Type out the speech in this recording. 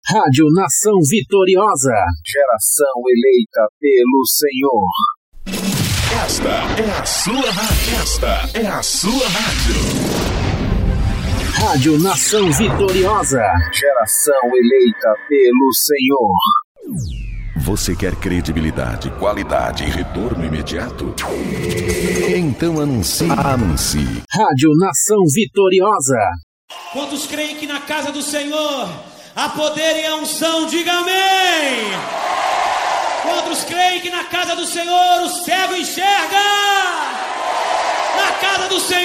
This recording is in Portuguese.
Rádio Nação Vitoriosa. Geração eleita pelo Senhor. Esta é a sua rádio. Esta é a sua rádio. Rádio Nação Vitoriosa. Geração eleita pelo Senhor. Você quer credibilidade, qualidade e retorno imediato? Então anuncie. Rádio Nação Vitoriosa. Quantos creem que na casa do Senhor há poder e a unção? Diga amém! Quantos creem que na casa do Senhor o cego enxerga? Na casa do Senhor